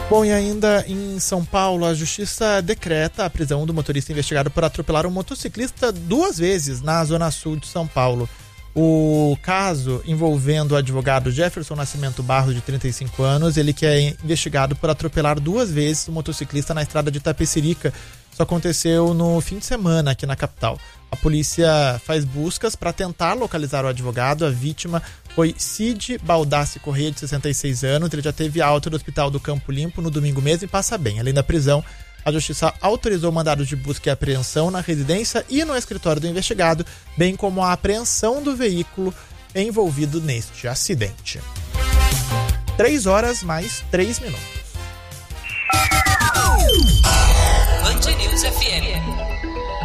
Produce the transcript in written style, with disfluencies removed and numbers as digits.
Bom, e ainda em São Paulo, a justiça decreta a prisão do motorista investigado por atropelar um motociclista 2 vezes na zona sul de São Paulo. O caso envolvendo o advogado Jefferson Nascimento Barros, de 35 anos, ele que é investigado por atropelar 2 vezes o motociclista na estrada de Itapecerica. Isso aconteceu no fim de semana aqui na capital. A polícia faz buscas para tentar localizar o advogado. A vítima foi Cid Baldassi Corrêa, de 66 anos. Ele já teve alta do Hospital do Campo Limpo no domingo mesmo e passa bem. Além da prisão, a justiça autorizou mandados de busca e apreensão na residência e no escritório do investigado, bem como a apreensão do veículo envolvido neste acidente. 3h mais 3 minutos. Band News FM.